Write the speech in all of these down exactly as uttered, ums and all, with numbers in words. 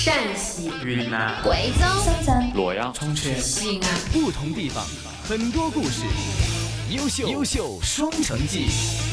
陕西、 云南、 贵州、 深圳、 洛阳、 重庆、 西安， 不同地方，很多故事，优秀优秀双城记。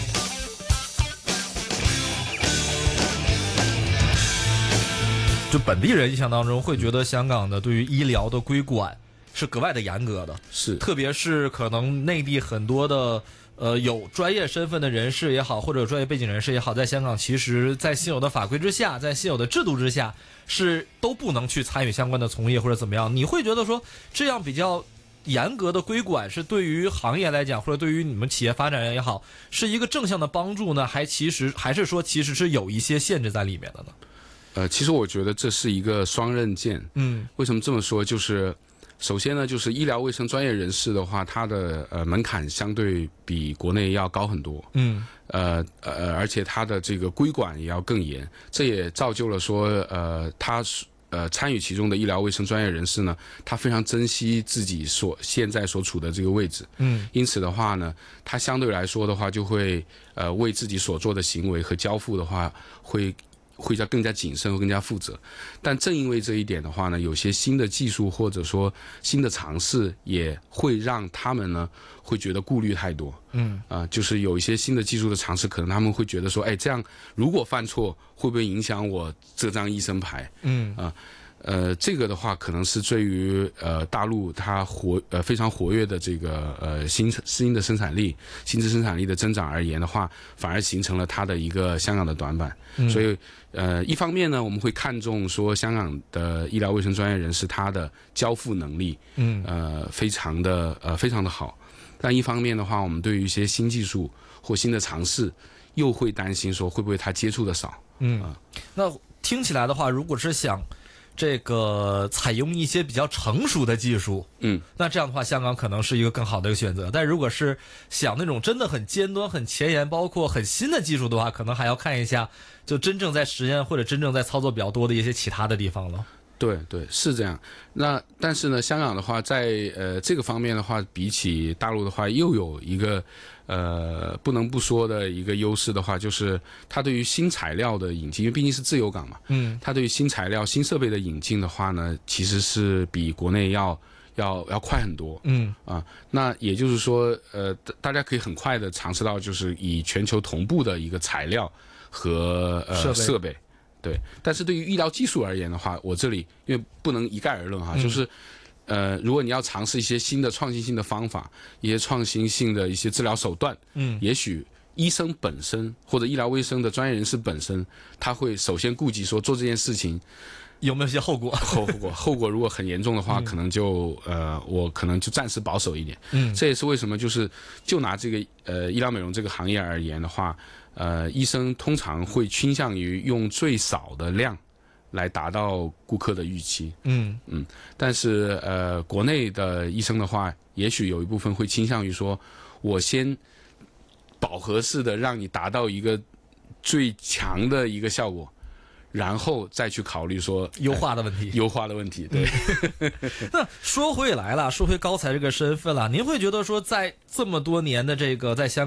就本地人印象当中会觉得香港的对于医疗的规管是格外的严格的， 是， 特别是可能内地很多的呃有专业身份的人士也好，或者有专业背景人士也好，在香港其实在现有的法规之下，在现有的制度之下，是都不能去参与相关的从业或者怎么样。你会觉得说这样比较严格的规管是对于行业来讲，或者对于你们企业发展也好，是一个正向的帮助呢，还其实还是说其实是有一些限制在里面的呢？ 呃，其实我觉得这是一个双刃剑。 嗯， 为什么这么说？就是首先呢，就是医疗卫生专业人士的话，他的呃门槛相对比国内要高很多。 嗯， 呃呃，而且他的这个规管也要更严，这也造就了说，呃，他呃参与其中的医疗卫生专业人士呢，他非常珍惜自己所现在所处的这个位置。 嗯， 因此的话呢，他相对来说的话，就会呃为自己所做的行为和交付的话，会。会加更加谨慎，会更加负责。但正因为这一点的话呢，有些新的技术或者说新的尝试，也会让他们呢会觉得顾虑太多。 嗯啊、呃，就是有一些新的技术的尝试，可能他们会觉得说，哎，这样如果犯错，会不会影响我这张医生牌？ 嗯啊。呃呃，这个的话，可能是对于呃大陆它活呃非常活跃的这个呃新新的生产力、新质生产力的增长而言的话，反而形成了它的一个香港的短板。 嗯、 所以呃，一方面呢，我们会看重说香港的医疗卫生专业人士他的交付能力， 嗯呃，非常的呃非常的好。但一方面的话，我们对于一些新技术或新的尝试，又会担心说会不会他接触的少。 嗯， 呃、 那听起来的话，如果是想这个采用一些比较成熟的技术， 嗯， 那这样的话，香港可能是一个更好的一个选择。但如果是想那种真的很尖端、很前沿，包括很新的技术的话，可能还要看一下，就真正在实验或者真正在操作比较多的一些其他的地方了。 对对，是这样。那但是呢，香港的话，在呃这个方面的话，比起大陆的话，又有一个呃不能不说的一个优势的话，就是它对于新材料的引进，因为毕竟是自由港嘛， 嗯， 它对于新材料、新设备的引进的话呢，其实是比国内要要要快很多。 嗯啊，那也就是说，呃，大家可以很快的尝试到，就是以全球同步的一个材料和呃设备。 设备对，但是对于医疗技术而言的话，我这里因为不能一概而论哈，嗯、就是，呃，如果你要尝试一些新的创新性的方法，一些创新性的一些治疗手段， 嗯， 也许医生本身或者医疗卫生的专业人士本身，他会首先顾及说做这件事情有没有一些后果？ 后果后果如果很严重的话，嗯、可能就呃，我可能就暂时保守一点。 嗯， 这也是为什么就是就拿这个呃医疗美容这个行业而言的话。呃，医生通常会倾向于用最少的量来达到顾客的预期。 嗯嗯，但是呃，国内的医生的话，也许有一部分会倾向于说，我先饱和式的让你达到一个最强的一个效果，然后再去考虑说优化的问题。 呃、优化的问题，对。 那说回来了，说回高才这个身份了，您会觉得说，在这么多年的这个在香港